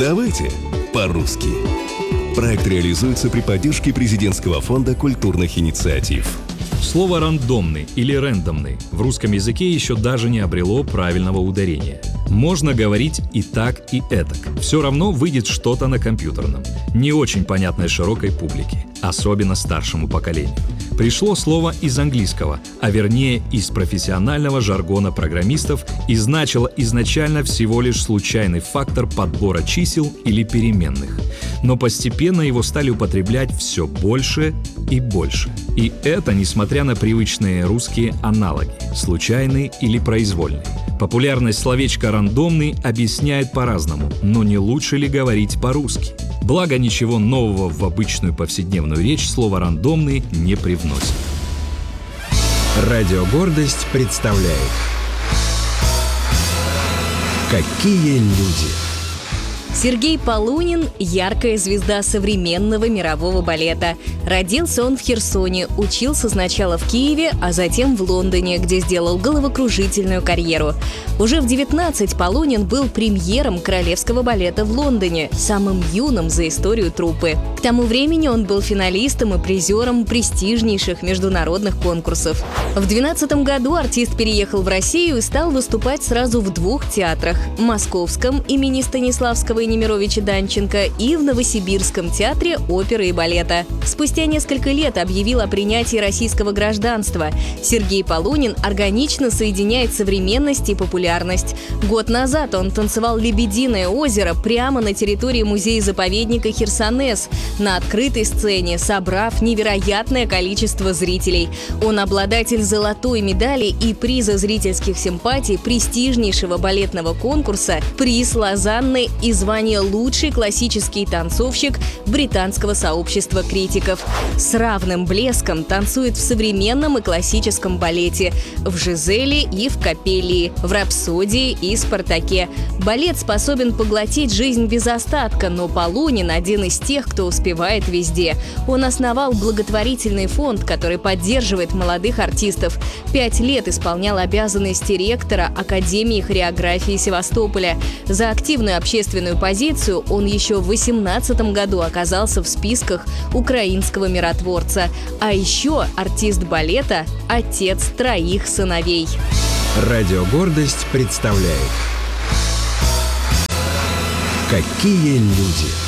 Давайте по-русски. Проект реализуется при поддержке Президентского фонда культурных инициатив. Слово «рандомный» или «рандомный» в русском языке еще даже не обрело правильного ударения. Можно говорить и так, и этак. Все равно выйдет что-то на компьютерном, не очень понятное широкой публике, особенно старшему поколению. Пришло слово из английского, а вернее из профессионального жаргона программистов, и значило изначально всего лишь случайный фактор подбора чисел или переменных. Но постепенно его стали употреблять все больше и больше. И это несмотря на привычные русские аналоги – случайный или произвольный. Популярность словечка «рандомный» объясняет по-разному, но не лучше ли говорить по-русски? Благо, ничего нового в обычную повседневную речь слово «рандомный» не привносит. Радио «Гордость» представляет «Какие люди». Сергей Полунин – яркая звезда современного мирового балета. Родился он в Херсоне, учился сначала в Киеве, а затем в Лондоне, где сделал головокружительную карьеру. Уже в 19 Полунин был премьером королевского балета в Лондоне, самым юным за историю труппы. К тому времени он был финалистом и призером престижнейших международных конкурсов. В 2012 году артист переехал в Россию и стал выступать сразу в 2 театрах – Московском имени Станиславского и Немировича Данченко и в Новосибирском театре оперы и балета. Спустя несколько лет объявил о принятии российского гражданства. Сергей Полунин органично соединяет современность и популярность. Год назад он танцевал «Лебединое озеро» прямо на территории музея-заповедника Херсонес, на открытой сцене, собрав невероятное количество зрителей. Он обладатель золотой медали и приза зрительских симпатий престижнейшего балетного конкурса «Приз Лозанны» и звание «Лучший классический танцовщик» британского сообщества критиков. С равным блеском танцует в современном и классическом балете, в «Жизели» и в «Копелии», в «Рапсодии» и «Спартаке». Балет способен поглотить жизнь без остатка, но Полунин – один из тех, кто успевает везде. Он основал благотворительный фонд, который поддерживает молодых артистов. 5 лет исполнял обязанности ректора Академии хореографии Севастополя. За активную общественную позицию он еще в 2018 году оказался в списках украинского миротворца. А еще артист балета – отец 3 сыновей. Радио «Гордость» представляет «Какие люди».